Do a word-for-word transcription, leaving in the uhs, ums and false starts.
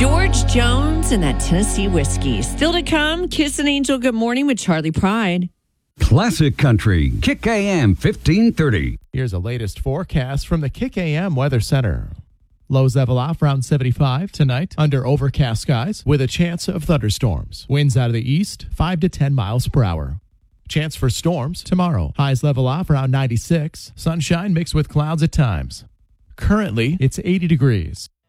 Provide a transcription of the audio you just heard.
George Jones and that Tennessee whiskey. Still to come, Kiss an Angel Good Morning with Charlie Pride. Classic Country, Kick A M fifteen thirty. Here's the latest forecast from the Kick A M Weather Center. Lows level off around seventy-five tonight under overcast skies with a chance of thunderstorms. Winds out of the east, five to ten miles per hour. Chance for storms tomorrow. Highs level off around ninety-six. Sunshine mixed with clouds at times. Currently, it's eighty degrees.